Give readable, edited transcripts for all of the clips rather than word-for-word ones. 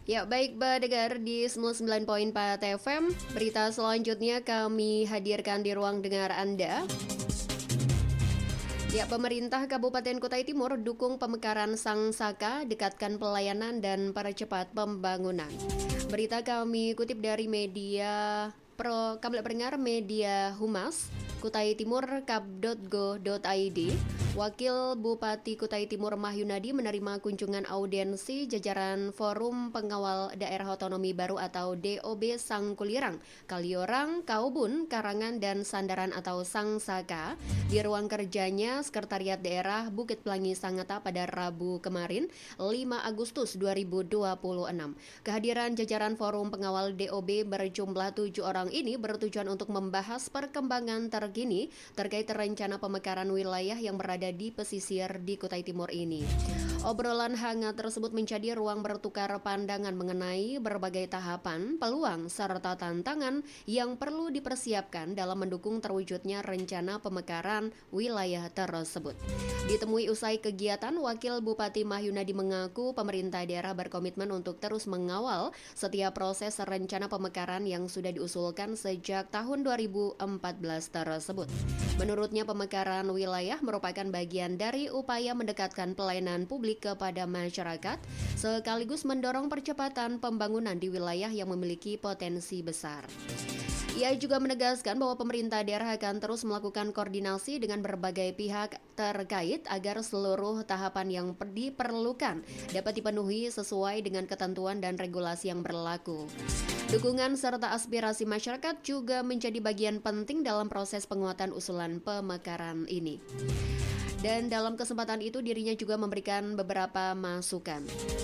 Ya, baik pendengar di 99.4 FM. Berita selanjutnya kami hadirkan di ruang dengar Anda. Ya, pemerintah Kabupaten Kutai Timur dukung pemekaran Sang Saka, dekatkan pelayanan dan percepat pembangunan. Berita kami kutip dari media kami pendengar media Humas Kutai Timur kap.go.id. Wakil Bupati Kutai Timur Mahyunadi menerima kunjungan audiensi jajaran Forum Pengawal Daerah Otonomi Baru atau DOB Sangkulirang, Kaliorang, Kaubun, Karangan, dan Sandaran atau Sang Saka di ruang kerjanya Sekretariat Daerah Bukit Pelangi Sangatta pada Rabu kemarin 5 Agustus 2026. Kehadiran jajaran Forum Pengawal DOB berjumlah 7 orang ini bertujuan untuk membahas perkembangan terkini terkait rencana pemekaran wilayah yang berada di pesisir di Kutai Timur ini. Obrolan hangat tersebut menjadi ruang bertukar pandangan mengenai berbagai tahapan, peluang, serta tantangan yang perlu dipersiapkan dalam mendukung terwujudnya rencana pemekaran wilayah tersebut. Ditemui usai kegiatan, Wakil Bupati Mahyunadi mengaku pemerintah daerah berkomitmen untuk terus mengawal setiap proses rencana pemekaran yang sudah diusulkan sejak tahun 2014 tersebut. Menurutnya, pemekaran wilayah merupakan bagian dari upaya mendekatkan pelayanan publik kepada masyarakat, sekaligus mendorong percepatan pembangunan di wilayah yang memiliki potensi besar. Ia juga menegaskan bahwa pemerintah daerah akan terus melakukan koordinasi dengan berbagai pihak terkait agar seluruh tahapan yang diperlukan dapat dipenuhi sesuai dengan ketentuan dan regulasi yang berlaku. Dukungan serta aspirasi masyarakat juga menjadi bagian penting dalam proses penguatan usulan pemekaran ini. Dan dalam kesempatan itu dirinya juga memberikan beberapa masukan.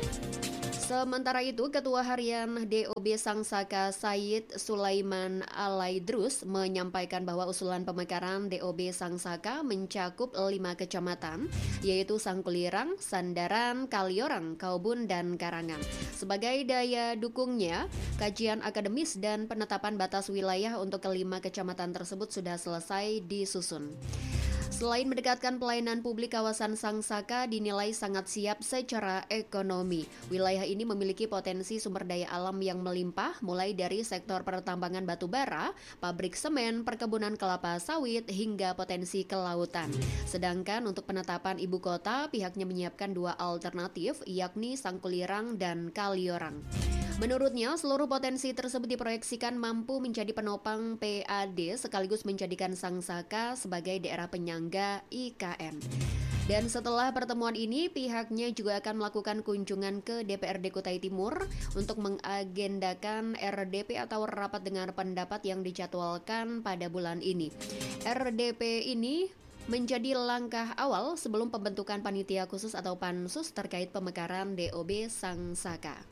Sementara itu, Ketua Harian DOB Sang Saka Said Sulaiman Alaidrus menyampaikan bahwa usulan pemekaran DOB Sang Saka mencakup 5 kecamatan, yaitu Sangkulirang, Sandaran, Kaliorang, Kaubun, dan Karangan. Sebagai daya dukungnya, kajian akademis dan penetapan batas wilayah untuk kelima kecamatan tersebut sudah selesai disusun. Selain mendekatkan pelayanan publik, kawasan Sang Saka dinilai sangat siap secara ekonomi. Wilayah ini memiliki potensi sumber daya alam yang melimpah, mulai dari sektor pertambangan batu bara, pabrik semen, perkebunan kelapa sawit, hingga potensi kelautan. Sedangkan untuk penetapan ibu kota, pihaknya menyiapkan 2 alternatif, yakni Sangkulirang dan Kaliorang. Menurutnya, seluruh potensi tersebut diproyeksikan mampu menjadi penopang PAD sekaligus menjadikan Sang Saka sebagai daerah penyangga IKN. Dan setelah pertemuan ini, pihaknya juga akan melakukan kunjungan ke DPRD Kutai Timur untuk mengagendakan RDP atau rapat dengar pendapat yang dijadwalkan pada bulan ini. RDP ini menjadi langkah awal sebelum pembentukan panitia khusus atau pansus terkait pemekaran DOB Sang Saka.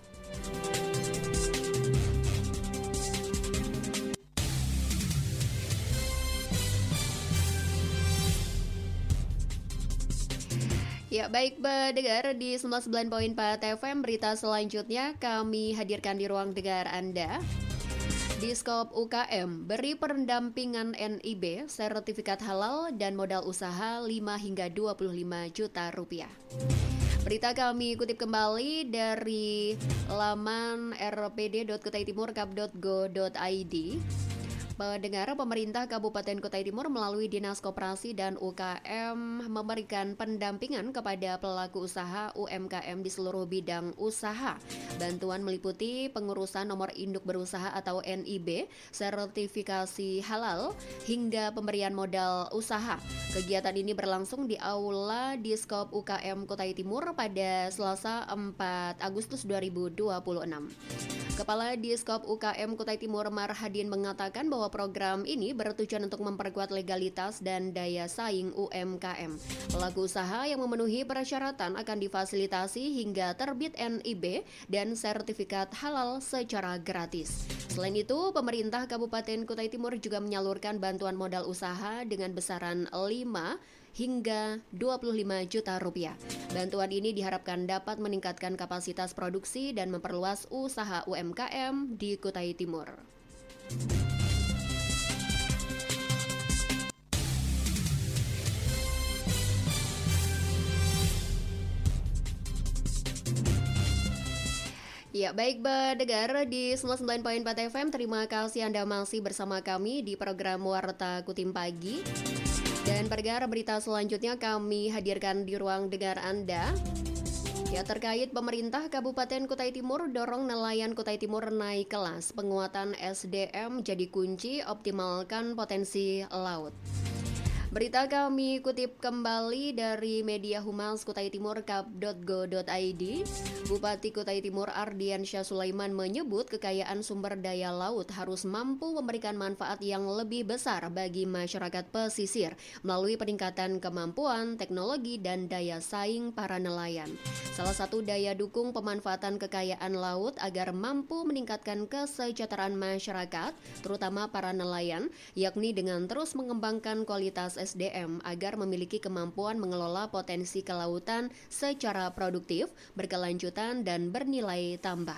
Ya, baik pendengar di 99.4 FM, berita selanjutnya kami hadirkan di ruang dengar Anda. Diskop UKM beri pendampingan NIB, sertifikat halal dan modal usaha 5 hingga 25 juta rupiah. Berita kami kutip kembali dari laman rpd.kutaitimur.kap.go.id. Pendengar, pemerintah Kabupaten Kutai Timur melalui Dinas Koperasi dan UKM memberikan pendampingan kepada pelaku usaha UMKM di seluruh bidang usaha. Bantuan meliputi pengurusan nomor induk berusaha atau NIB, sertifikasi halal, hingga pemberian modal usaha. Kegiatan ini berlangsung di Aula Diskop UKM Kutai Timur pada Selasa 4 Agustus 2026. Kepala Diskop UKM Kutai Timur Marhadin mengatakan bahwa program ini bertujuan untuk memperkuat legalitas dan daya saing UMKM. Pelaku usaha yang memenuhi persyaratan akan difasilitasi hingga terbit NIB dan sertifikat halal secara gratis. Selain itu, pemerintah Kabupaten Kutai Timur juga menyalurkan bantuan modal usaha dengan besaran 5 hingga 25 juta rupiah. Bantuan ini diharapkan dapat meningkatkan kapasitas produksi dan memperluas usaha UMKM di Kutai Timur. Ya, baik pendengar di 99.4 FM, terima kasih Anda masih bersama kami di program Warta Kutim Pagi. Dan pendengar, berita selanjutnya kami hadirkan di ruang dengar Anda. Ya, terkait pemerintah Kabupaten Kutai Timur dorong nelayan Kutai Timur naik kelas, penguatan SDM jadi kunci, optimalkan potensi laut. Berita kami kutip kembali dari media Humas Kutai Timur kap.go.id. Bupati Kutai Timur Ardiansyah Sulaiman menyebut kekayaan sumber daya laut harus mampu memberikan manfaat yang lebih besar bagi masyarakat pesisir melalui peningkatan kemampuan, teknologi, dan daya saing para nelayan. Salah satu daya dukung pemanfaatan kekayaan laut agar mampu meningkatkan kesejahteraan masyarakat, terutama para nelayan, yakni dengan terus mengembangkan kualitas SDM agar memiliki kemampuan mengelola potensi kelautan secara produktif, berkelanjutan, dan bernilai tambah.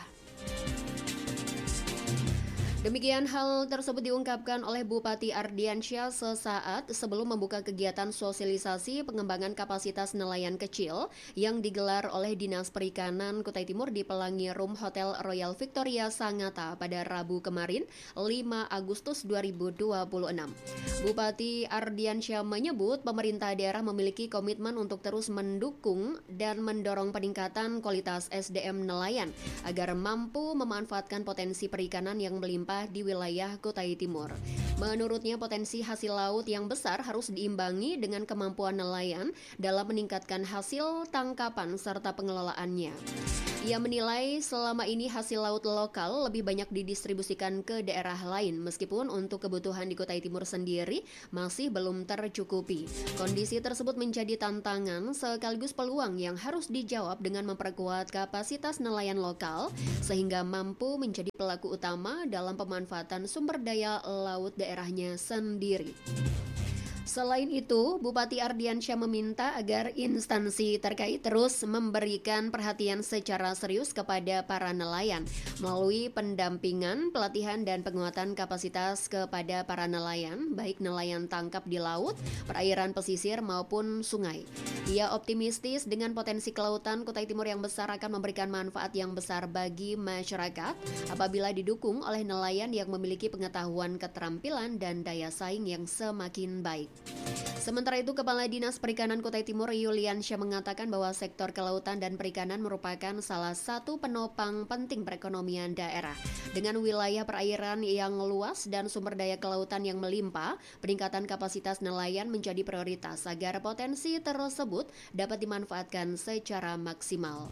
Demikian hal tersebut diungkapkan oleh Bupati Ardiansyah sesaat sebelum membuka kegiatan sosialisasi pengembangan kapasitas nelayan kecil yang digelar oleh Dinas Perikanan Kutai Timur di Pelangi Room Hotel Royal Victoria Sangatta pada Rabu kemarin, 5 Agustus 2026. Bupati Ardiansyah menyebut pemerintah daerah memiliki komitmen untuk terus mendukung dan mendorong peningkatan kualitas SDM nelayan agar mampu memanfaatkan potensi perikanan yang melimpah di wilayah Kutai Timur. Menurutnya, potensi hasil laut yang besar harus diimbangi dengan kemampuan nelayan dalam meningkatkan hasil tangkapan serta pengelolaannya. Ia menilai selama ini hasil laut lokal lebih banyak didistribusikan ke daerah lain, meskipun untuk kebutuhan di Kutai Timur sendiri masih belum tercukupi. Kondisi tersebut menjadi tantangan sekaligus peluang yang harus dijawab dengan memperkuat kapasitas nelayan lokal sehingga mampu menjadi pelaku utama dalam pemanfaatan sumber daya laut daerahnya sendiri. Selain itu, Bupati Ardiansyah meminta agar instansi terkait terus memberikan perhatian secara serius kepada para nelayan melalui pendampingan, pelatihan, dan penguatan kapasitas kepada para nelayan, baik nelayan tangkap di laut, perairan pesisir, maupun sungai. Ia optimistis dengan potensi kelautan Kutai Timur yang besar akan memberikan manfaat yang besar bagi masyarakat apabila didukung oleh nelayan yang memiliki pengetahuan, keterampilan, dan daya saing yang semakin baik. Sementara itu, Kepala Dinas Perikanan Kutai Timur Yuliansyah mengatakan bahwa sektor kelautan dan perikanan merupakan salah satu penopang penting perekonomian daerah. Dengan wilayah perairan yang luas dan sumber daya kelautan yang melimpah, peningkatan kapasitas nelayan menjadi prioritas agar potensi tersebut dapat dimanfaatkan secara maksimal.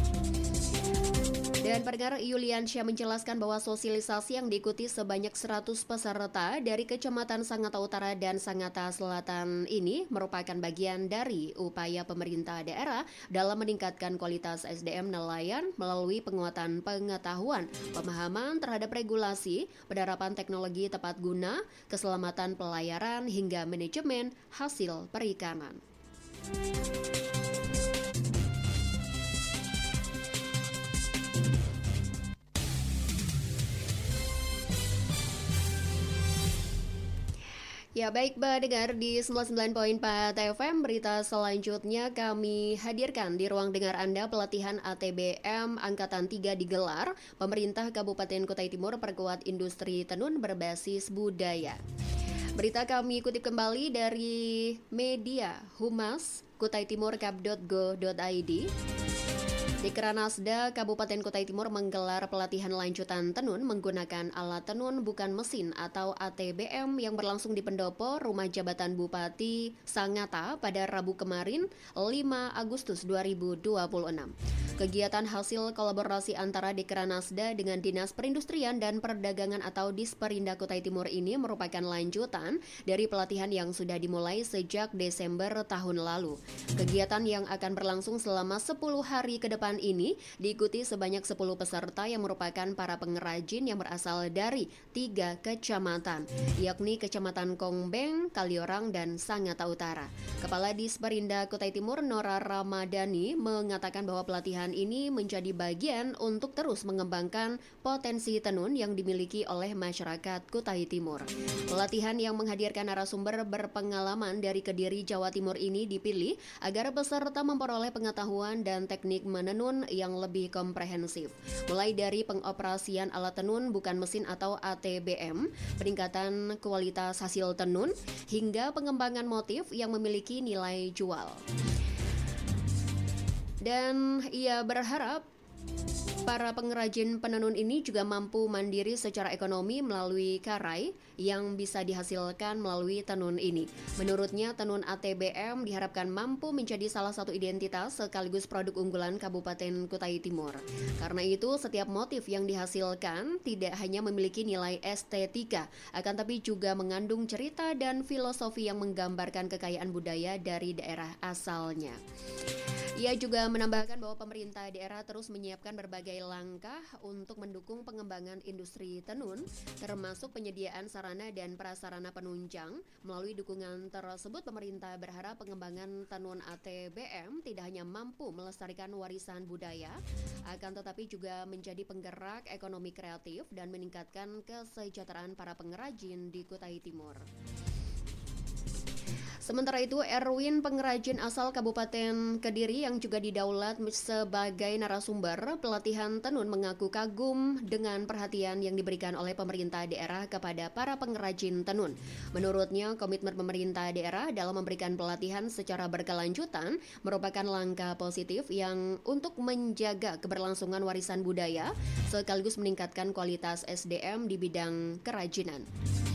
Dan pendengar, Yuliansyah menjelaskan bahwa sosialisasi yang diikuti sebanyak 100 peserta dari Kecamatan Sangatta Utara dan Sangatta Selatan ini merupakan bagian dari upaya pemerintah daerah dalam meningkatkan kualitas SDM nelayan melalui penguatan pengetahuan, pemahaman terhadap regulasi, penerapan teknologi tepat guna, keselamatan pelayaran, hingga manajemen hasil perikanan. Ya, baik pendengar di 99.4 FM, berita selanjutnya kami hadirkan di ruang dengar Anda. Pelatihan ATBM Angkatan 3 digelar. Pemerintah Kabupaten Kutai Timur perkuat industri tenun berbasis budaya. Berita kami kutip kembali dari media Humas Kutai Timur kap.go.id. Dikranasda Kabupaten Kutai Timur menggelar pelatihan lanjutan tenun menggunakan alat tenun bukan mesin atau ATBM yang berlangsung di pendopo Rumah Jabatan Bupati Sangatta pada Rabu kemarin, 5 Agustus 2026. Kegiatan hasil kolaborasi antara Dikranasda dengan Dinas Perindustrian dan Perdagangan atau Disperinda Kutai Timur ini merupakan lanjutan dari pelatihan yang sudah dimulai sejak Desember tahun lalu. Kegiatan yang akan berlangsung selama 10 hari ke depan ini diikuti sebanyak 10 peserta yang merupakan para pengrajin yang berasal dari 3 kecamatan, yakni Kecamatan Kongbeng, Kaliorang, dan Sangatta Utara. Kepala Disperinda Kutai Timur Nora Ramadhani mengatakan bahwa pelatihan ini menjadi bagian untuk terus mengembangkan potensi tenun yang dimiliki oleh masyarakat Kutai Timur. Pelatihan yang menghadirkan narasumber berpengalaman dari Kediri, Jawa Timur ini dipilih agar peserta memperoleh pengetahuan dan teknik menenun tenun yang lebih komprehensif, mulai dari pengoperasian alat tenun bukan mesin atau ATBM, peningkatan kualitas hasil tenun, hingga pengembangan motif yang memiliki nilai jual. Dan ia berharap para pengrajin penenun ini juga mampu mandiri secara ekonomi melalui karai yang bisa dihasilkan melalui tenun ini. Menurutnya, tenun ATBM diharapkan mampu menjadi salah satu identitas sekaligus produk unggulan Kabupaten Kutai Timur. Karena itu, setiap motif yang dihasilkan tidak hanya memiliki nilai estetika, akan tapi juga mengandung cerita dan filosofi yang menggambarkan kekayaan budaya dari daerah asalnya. Ia juga menambahkan bahwa pemerintah daerah terus menyiapkan berbagai langkah untuk mendukung pengembangan industri tenun, termasuk penyediaan sarana dan prasarana penunjang. Melalui dukungan tersebut, pemerintah berharap pengembangan tenun ATBM tidak hanya mampu melestarikan warisan budaya, akan tetapi juga menjadi penggerak ekonomi kreatif dan meningkatkan kesejahteraan para pengrajin di Kutai Timur. Sementara itu, Erwin, pengrajin asal Kabupaten Kediri yang juga didaulat sebagai narasumber pelatihan tenun, mengaku kagum dengan perhatian yang diberikan oleh pemerintah daerah kepada para pengrajin tenun. Menurutnya, komitmen pemerintah daerah dalam memberikan pelatihan secara berkelanjutan merupakan langkah positif yang untuk menjaga keberlangsungan warisan budaya sekaligus meningkatkan kualitas SDM di bidang kerajinan.